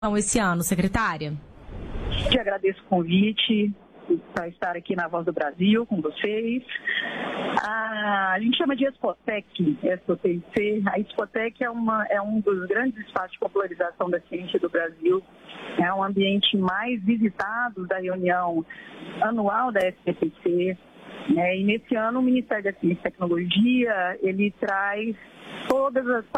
esse ano, secretária? Te agradeço o convite para estar aqui na Voz do Brasil com vocês. A gente chama de Expotec, SOTIC. A Expotec é um dos grandes espaços de popularização da ciência do Brasil. É um ambiente mais visitado da reunião anual da SPPC. E nesse ano o Ministério da Ciência e Tecnologia ele traz